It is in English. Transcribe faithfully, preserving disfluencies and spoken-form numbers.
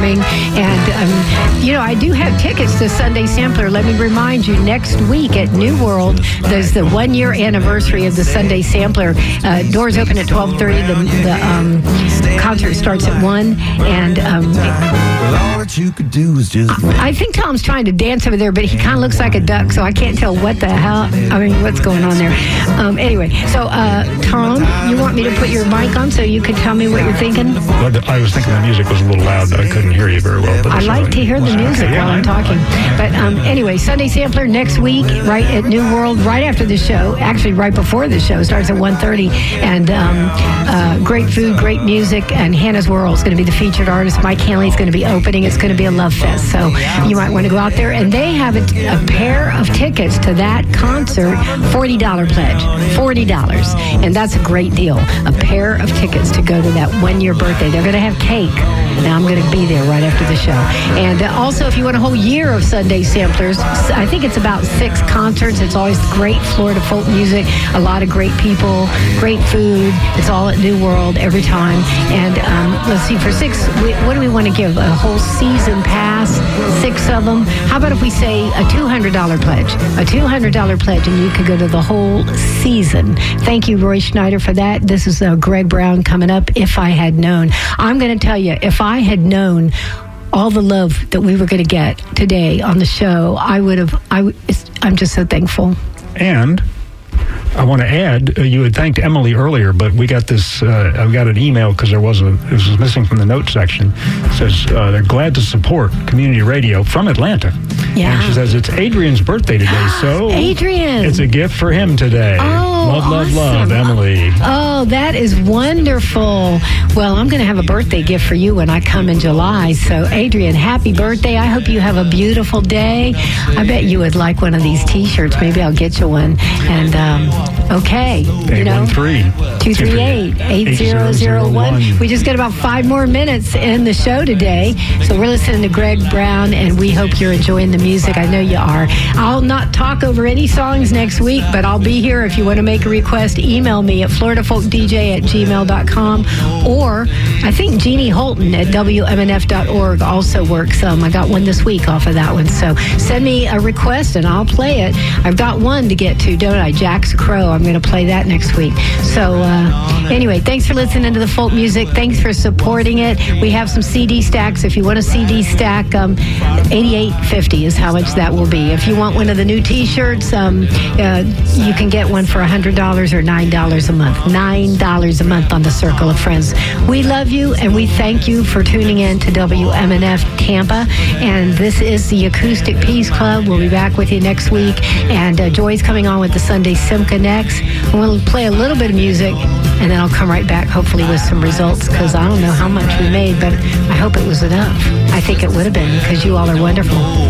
performing. And, um, you know, I do have tickets to Sunday Sampler. Let me remind you, next week at New World, there's the one-year anniversary of the Sunday Sampler. Uh, doors open at twelve thirty. The, the um, concert starts at one. And um, I think Tom's trying to dance over there, but he kind of looks like a duck, so I can't tell what the hell, I mean, what's going on there. Um, anyway, so, uh, Tom, you want me to put your mic on so you can tell me what you're thinking? Well, I was thinking the music was a little loud. I couldn't hear you very well. But I like right. to hear the music okay, while yeah, I'm talking. But um, anyway, Sunday Sampler next week, right at New World, right after the show. Actually, right before the show. Starts at one thirty. And um, uh, great food, great music. And Hannah's World is going to be the featured artist. Mike Hanley is going to be opening. It's going to be a love fest. So you might want to go out there. And they have a, a pair of tickets to that concert, forty dollars pledge. forty dollars. And that's a great deal. A pair of tickets to go to that one-year birthday. They're going to have cake. Now I'm going to be there right after the show. And uh, also, if you want a whole year of Sunday Samplers, I think it's about six concerts. It's always great Florida folk music, a lot of great people, great food. It's all at New World every time. And um, let's see, for six, we, what do we want to give? A whole season pass, six of them. How about if we say a two hundred dollars pledge? A two hundred dollars pledge, and you could go to the whole season. Thank you, Roy Schneider, for that. This is uh, Greg Brown coming up, If I Had Known. I'm going to tell you, if I had known all the love that we were going to get today on the show, I would have, I, w- I'm just so thankful. And I want to add, uh, you had thanked Emily earlier, but we got this, uh, I got an email because there was a, this was missing from the notes section. It says uh, they're glad to support community radio from Atlanta. Yeah. And she says it's Adrian's birthday today, so Adrian, it's a gift for him today. Oh, love, love, awesome. love, Emily. Oh, that is wonderful. Well, I'm going to have a birthday gift for you when I come in July. So, Adrian, happy birthday. I hope you have a beautiful day. I bet you would like one of these T-shirts. Maybe I'll get you one. And, um, okay, you know, two three eight, eight zero zero one. We just got about five more minutes in the show today. So we're listening to Greg Brown, and we hope you're enjoying the music. I know you are. I'll not talk over any songs next week, but I'll be here. If you want to make a request, email me at florida folk d j at gmail dot com, or I think Jeannie Holton at w m n f dot org also works. Um, I got one this week off of that one. So send me a request and I'll play it. I've got one to get to, don't I? Jack's Crow. I'm going to play that next week. So uh, anyway, thanks for listening to the folk music. Thanks for supporting it. We have some C D stacks. If you want a C D stack, um, eighty-eight fifty is how much that will be. If you want one of the new T-shirts, um, uh, you can get one for one hundred dollars or nine dollars a month. nine dollars a month on the Circle of Friends. We love you, and we thank you for tuning in to W M N F Tampa. And this is the Acoustic Peace Club. We'll be back with you next week. And uh, Joy's coming on with the Sunday Simca next. We'll play a little bit of music, and then I'll come right back, hopefully with some results, because I don't know how much we made, but I hope it was enough. I think it would have been, because you all are wonderful.